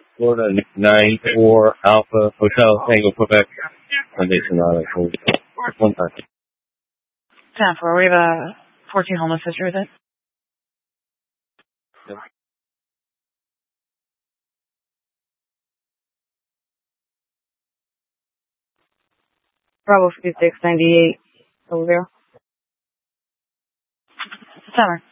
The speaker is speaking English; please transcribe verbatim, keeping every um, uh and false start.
Florida nine four Alpha Hotel Tango Quebec. Foundation Island. One time. ten four. We have a fourteen homeless history with it. Yep. Bravo fifty-six ninety-eight. Over there. Summer.